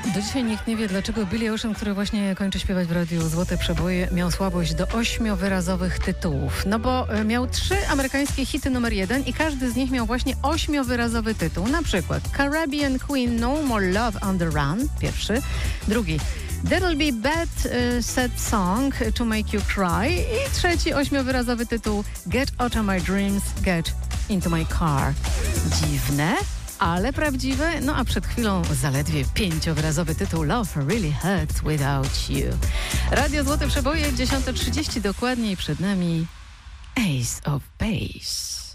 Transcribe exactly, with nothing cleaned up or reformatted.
Do dzisiaj nikt nie wie, dlaczego Billy Ocean, który właśnie kończy śpiewać w radiu Złote Przeboje, miał słabość do ośmiowyrazowych tytułów. No bo miał trzy amerykańskie hity numer jeden i każdy z nich miał właśnie ośmiowyrazowy tytuł. Na przykład Caribbean Queen No More Love on the Run, pierwszy. Drugi That'll Be Bad uh, Sad Song to Make You Cry. I trzeci ośmiowyrazowy tytuł Get Out of My Dreams, Get Into My Car. Dziwne, ale prawdziwe. No a przed chwilą zaledwie pięciowyrazowy tytuł Love Really Hurts Without You. Radio Złote Przeboje, dziesiąta trzydzieści dokładnie i przed nami Ace of Base.